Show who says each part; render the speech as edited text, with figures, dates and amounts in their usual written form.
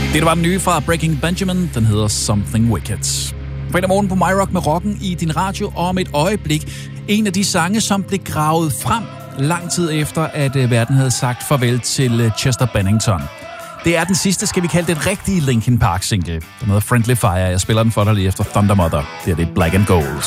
Speaker 1: Det var den nye fra Breaking Benjamin. Den hedder Something Wicked. Fredag morgen på MyRock med rocken i din radio, og om et øjeblik en af de sange, som blev gravet frem lang tid efter, at verden havde sagt farvel til Chester Bennington. Det er den sidste, skal vi kalde det, rigtige Linkin Park single. Den hedder Friendly Fire. Jeg spiller den for dig lige efter Thunder Mother. Det er Black and Gold.